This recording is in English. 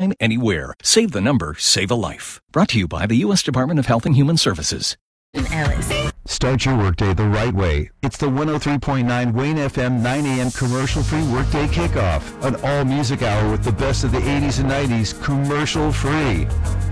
anytime, anywhere. Save the number, save a life. Brought to you by the U.S. Department of Health and Human Services. Alice. Start your workday the right way. It's the 103.9 Wayne FM 9 a.m. commercial-free workday kickoff. An all-music hour with the best of the 80s and 90s commercial-free.